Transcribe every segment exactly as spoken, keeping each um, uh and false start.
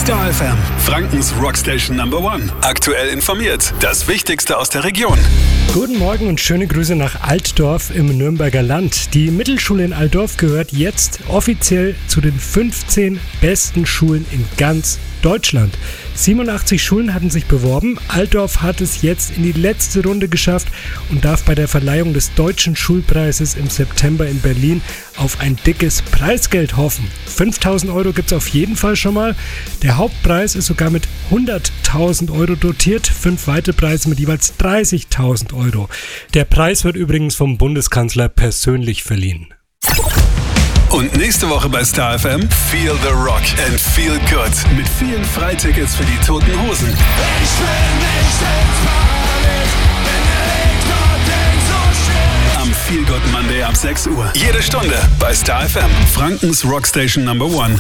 Star F M, Frankens Rockstation Number One. Aktuell informiert. Das Wichtigste aus der Region. Guten Morgen und schöne Grüße nach Altdorf im Nürnberger Land. Die Mittelschule in Altdorf gehört jetzt offiziell zu den fünfzehn besten Schulen in ganz Deutschland. siebenundachtzig Schulen hatten sich beworben. Altdorf hat es jetzt in die letzte Runde geschafft und darf bei der Verleihung des Deutschen Schulpreises im September in Berlin auf ein dickes Preisgeld hoffen. fünftausend Euro gibt es auf jeden Fall schon mal. Der Hauptpreis ist sogar mit hunderttausend Euro dotiert. Fünf weitere Preise mit jeweils dreißigtausend Euro. Der Preis wird übrigens vom Bundeskanzler persönlich verliehen. Und nächste Woche bei Star F M Feel the Rock and Feel Good mit vielen Freitickets für die Toten Hosen. Ich will nicht ins Paradies, bin ich dorthin so schön. Am Feel Good Monday ab sechs Uhr. Jede Stunde bei Star F M, Frankens Rockstation Number One.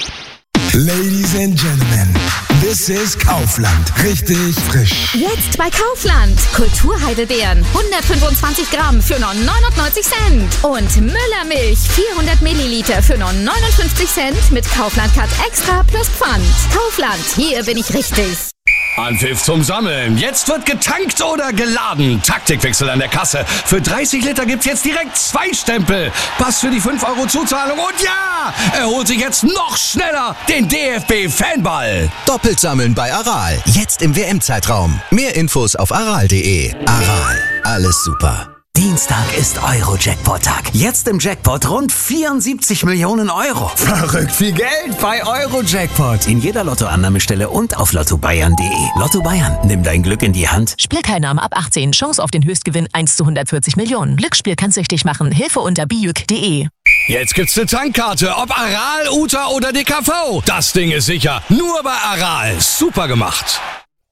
Ladies and Gentlemen, this is Kaufland. Richtig frisch. Jetzt bei Kaufland. Kulturheidelbeeren hundertfünfundzwanzig Gramm für nur neunundneunzig Cent. Und Müllermilch vierhundert Milliliter für nur neunundfünfzig Cent mit Kaufland Cut Extra plus Pfand. Kaufland, hier bin ich richtig. Anpfiff zum Sammeln. Jetzt wird getankt oder geladen. Taktikwechsel an der Kasse. Für dreißig Liter gibt's jetzt direkt zwei Stempel. Pass für die fünf Euro Zuzahlung. Und ja, er holt sich jetzt noch schneller den D F B-Fanball. Doppelt sammeln bei Aral. Jetzt im W M-Zeitraum. Mehr Infos auf aral punkt de. Aral. Alles super. Dienstag ist Euro-Jackpot-Tag. Jetzt im Jackpot rund vierundsiebzig Millionen Euro. Verrückt viel Geld bei Euro-Jackpot. In jeder Lottoannahmestelle und auf lotto bayern punkt de. Lotto Bayern, nimm dein Glück in die Hand. Spielteilnahme ab achtzehn. Chance auf den Höchstgewinn eins zu hundertvierzig Millionen. Glücksspiel kann süchtig machen. Hilfe unter bijuk punkt de. Jetzt gibt's eine Tankkarte, ob Aral, Uta oder D K V. Das Ding ist sicher. Nur bei Aral. Super gemacht.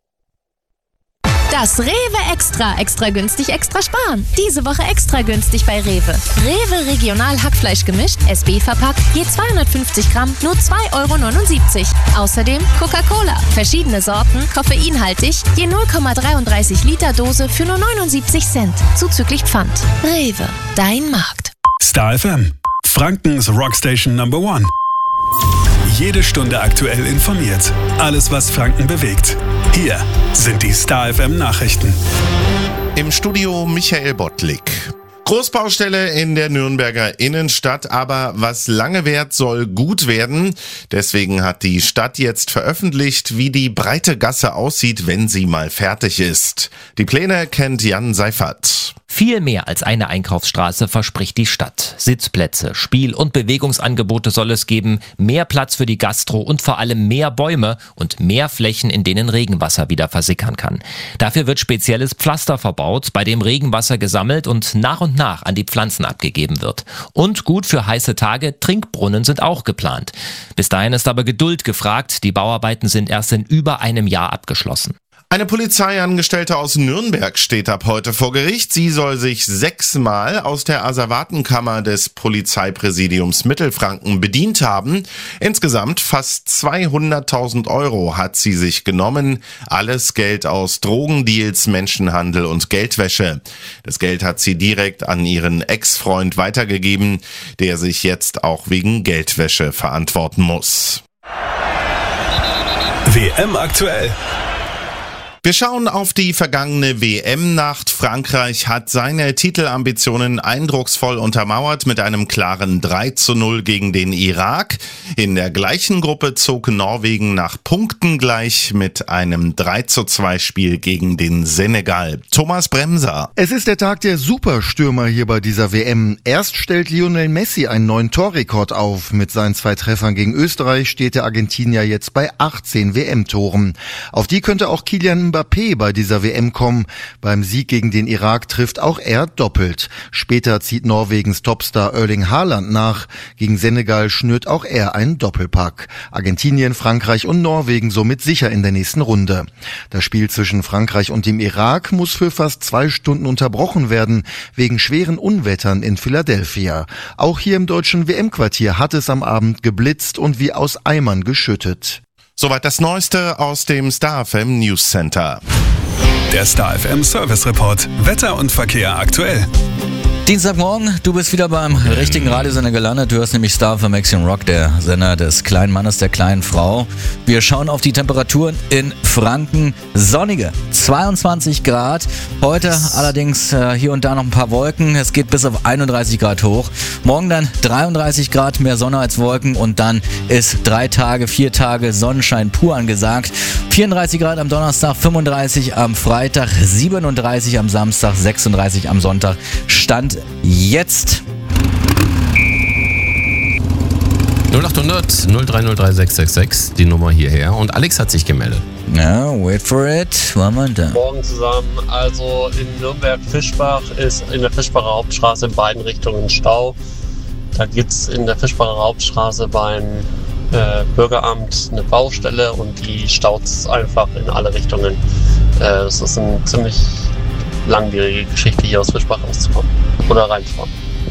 Das Rewe Extra. Extra günstig, extra sparen. Diese Woche extra günstig bei Rewe. Rewe Regional Hackfleisch gemischt, S B verpackt, je zweihundertfünfzig Gramm, nur zwei Euro neunundsiebzig. Außerdem Coca-Cola. Verschiedene Sorten, koffeinhaltig, je null Komma dreiunddreißig Liter Dose für nur neunundsiebzig Cent. Zuzüglich Pfand. Rewe, dein Markt. Star F M, Frankens Rockstation Number One. Jede Stunde aktuell informiert. Alles, was Franken bewegt. Hier sind die Star F M Nachrichten. Im Studio Michael Bottlik. Großbaustelle in der Nürnberger Innenstadt, aber was lange währt, soll gut werden. Deswegen hat die Stadt jetzt veröffentlicht, wie die breite Gasse aussieht, wenn sie mal fertig ist. Die Pläne kennt Jan Seifert. Viel mehr als eine Einkaufsstraße verspricht die Stadt. Sitzplätze, Spiel- und Bewegungsangebote soll es geben, mehr Platz für die Gastro und vor allem mehr Bäume und mehr Flächen, in denen Regenwasser wieder versickern kann. Dafür wird spezielles Pflaster verbaut, bei dem Regenwasser gesammelt und nach und nach an die Pflanzen abgegeben wird. Und gut für heiße Tage, Trinkbrunnen sind auch geplant. Bis dahin ist aber Geduld gefragt, die Bauarbeiten sind erst in über einem Jahr abgeschlossen. Eine Polizeiangestellte aus Nürnberg steht ab heute vor Gericht. Sie soll sich sechsmal aus der Asservatenkammer des Polizeipräsidiums Mittelfranken bedient haben. Insgesamt fast zweihunderttausend Euro hat sie sich genommen. Alles Geld aus Drogendeals, Menschenhandel und Geldwäsche. Das Geld hat sie direkt an ihren Ex-Freund weitergegeben, der sich jetzt auch wegen Geldwäsche verantworten muss. W M aktuell. Wir schauen auf die vergangene W M-Nacht. Frankreich hat seine Titelambitionen eindrucksvoll untermauert mit einem klaren drei zu null gegen den Irak. In der gleichen Gruppe zog Norwegen nach Punkten gleich mit einem drei zu zwei Spiel gegen den Senegal. Thomas Bremser. Es ist der Tag der Superstürmer hier bei dieser W M. Erst stellt Lionel Messi einen neuen Torrekord auf. Mit seinen zwei Treffern gegen Österreich steht der Argentinier jetzt bei achtzehn W M-Toren. Auf die könnte auch Kylian Mbappé bei dieser W M kommen. Beim Sieg gegen den Irak trifft auch er doppelt. Später zieht Norwegens Topstar Erling Haaland nach. Gegen Senegal schnürt auch er einen Doppelpack. Argentinien, Frankreich und Norwegen somit sicher in der nächsten Runde. Das Spiel zwischen Frankreich und dem Irak muss für fast zwei Stunden unterbrochen werden, wegen schweren Unwettern in Philadelphia. Auch hier im deutschen W M-Quartier hat es am Abend geblitzt und wie aus Eimern geschüttet. Soweit das Neueste aus dem Star F M News Center. Der Star F M Service Report. Wetter und Verkehr aktuell. Dienstagmorgen, du bist wieder beim richtigen Radiosender gelandet. Du hörst nämlich Star F M Action Rock, der Sender des kleinen Mannes, der kleinen Frau. Wir schauen auf die Temperaturen in Franken. Sonnige zweiundzwanzig Grad. Heute allerdings äh, hier und da noch ein paar Wolken. Es geht bis auf einunddreißig Grad hoch. Morgen dann dreiunddreißig Grad, mehr Sonne als Wolken. Und dann ist drei Tage, vier Tage Sonnenschein pur angesagt. vierunddreißig Grad am Donnerstag, fünfunddreißig am Freitag, siebenunddreißig am Samstag, sechsunddreißig am Sonntag. Stand jetzt. null acht hundert null drei null drei sechs sechs sechs, die Nummer hierher. Und Alex hat sich gemeldet. Ja, wait for it. War mal da. Morgen zusammen. Also in Nürnberg-Fischbach ist in der Fischbacher Hauptstraße in beiden Richtungen Stau. Da gibt es in der Fischbacher Hauptstraße beim äh, Bürgeramt eine Baustelle und die staut es einfach in alle Richtungen. Äh, es ist eine ziemlich langwierige Geschichte, hier aus Fischbach rauszukommen oder reinzufahren.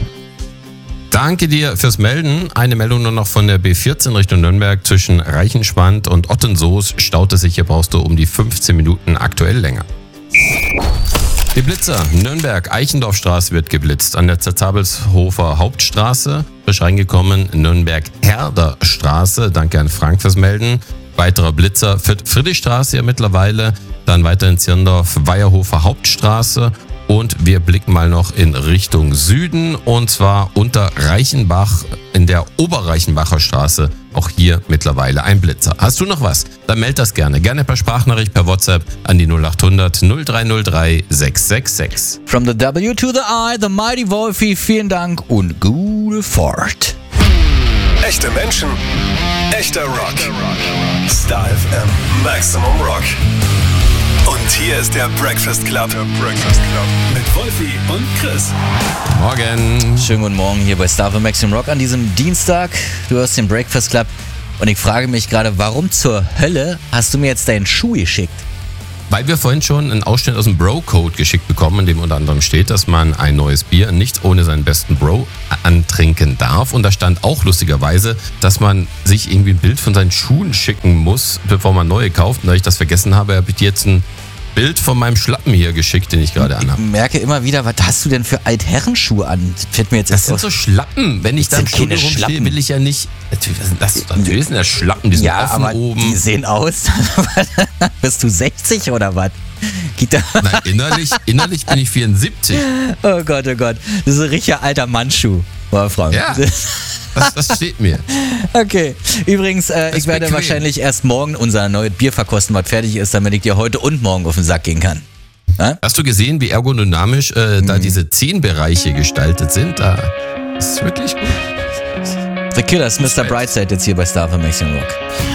Danke dir fürs Melden. Eine Meldung nur noch von der B vierzehn Richtung Nürnberg. Zwischen Reichenschwand und Ottensoos staut es sich. Hier brauchst du um die fünfzehn Minuten aktuell länger. Die Blitzer. Nürnberg, Eichendorfstraße wird geblitzt. An der Zerzabelshofer Hauptstraße. Frisch reingekommen, Nürnberg-Herder-Straße. Danke an Frank fürs Melden. Weiterer Blitzer. Friedrichstraße ja mittlerweile. Dann weiter in Zirndorf, Weierhofer Hauptstraße. Und wir blicken mal noch in Richtung Süden, und zwar unter Reichenbach in der Oberreichenbacher Straße. Auch hier mittlerweile ein Blitzer. Hast du noch was? Dann meld das gerne. Gerne per Sprachnachricht, per WhatsApp an die null acht hundert null drei null drei sechs sechs sechs. From the W to the I, the mighty Wolfie, vielen Dank und gute Fahrt. Echte Menschen, echter Rock. Star F M Maximum Rock. Und hier ist der Breakfast Club. Der Breakfast Club. Mit Wolfie und Chris. Morgen. Schönen guten Morgen hier bei Star F M Maximum Rock an diesem Dienstag. Du hörst den Breakfast Club und ich frage mich gerade, warum zur Hölle hast du mir jetzt deinen Schuh geschickt? Weil wir vorhin schon einen Ausschnitt aus dem Bro-Code geschickt bekommen, in dem unter anderem steht, dass man ein neues Bier nicht ohne seinen besten Bro antrinken darf. Und da stand auch lustigerweise, dass man sich irgendwie ein Bild von seinen Schuhen schicken muss, bevor man neue kauft. Und da ich das vergessen habe, habe ich dir jetzt ein Bild von meinem Schlappen hier geschickt, den ich gerade anhabe. Ich merke immer wieder, was hast du denn für Altherrenschuhe an? Fällt mir jetzt das sind so Schlappen. Wenn ich da im Studio rumstehe, will ich ja nicht... Natürlich, das, natürlich sind das Schlappen, die sind ja, offen aber oben. Die sehen aus... Bist du sechzig oder was? Nein, innerlich, innerlich bin ich vierundsiebzig. Oh Gott, oh Gott. Das ist ein richtiger alter Mannschuh, Wolfram. Ja, das, das steht mir. Okay, übrigens, äh, ich werde bequem. wahrscheinlich erst morgen unser neues Bier verkosten, was fertig ist, damit ich dir heute und morgen auf den Sack gehen kann. Ja? Hast du gesehen, wie ergodynamisch äh, hm. da diese Zehenbereiche gestaltet sind? Da ist wirklich gut. The Killers, Mister Brightside jetzt hier bei Star F M Maximum Rock.